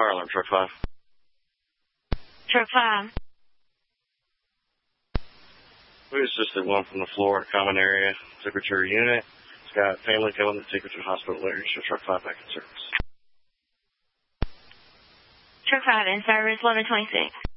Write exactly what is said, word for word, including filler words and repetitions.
Fire alarm, truck five. Truck five. We assisted one from the floor, common area, took her to her unit. It's got family coming to take her to the hospital later, so truck five back in service. Truck five in service, eleven twenty-six.